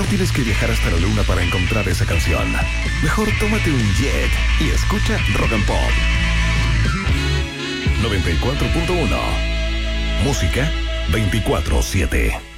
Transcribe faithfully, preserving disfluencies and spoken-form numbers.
No tienes que viajar hasta la luna para encontrar esa canción. Mejor tómate un jet y escucha Rock and Pop. noventa y cuatro punto uno. Música veinticuatro siete.